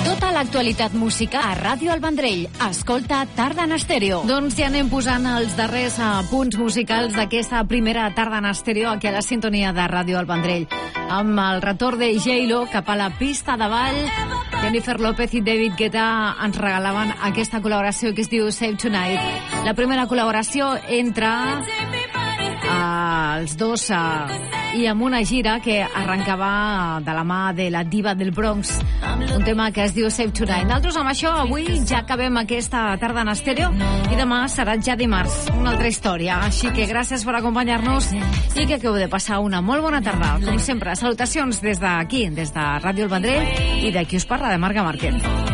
Tota l'actualitat musical a Ràdio El Vendrell. Escolta Tarda en Estèreo. Doncs ja anem posant els darrers punts musicals d'aquesta primera Tarda en Estèreo aquí a la sintonia de Ràdio El Vendrell. Amb el retorn de J-Lo cap a la pista de ball, Jennifer López i David Guetta ens regalaven aquesta col·laboració que es diu Save Tonight. La primera col·laboració entre els dos i amb una gira que arrencava de la mà de la diva del Bronx, un tema que es diu Save Tonight. Nosaltres amb això avui ja acabem aquesta Tarda en Estèreo i demà serà ja dimarts, una altra història. Així que gràcies per acompanyar-nos i que acabeu de passar una molt bona tarda. Com sempre, salutacions des d'aquí, des de Ràdio El Vendrell i d'aquí us parla de Marga Márquez.